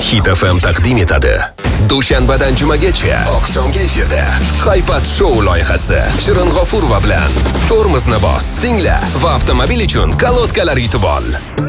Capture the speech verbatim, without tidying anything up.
Hit F M taqdim etadi. Dushanbadan jumagacha oqshomgi efirda Haypat Show loyihasi Shirin G'ofurova bilan Tormozni bos, tingla va avtomobil uchun kolodkalar yutib ol.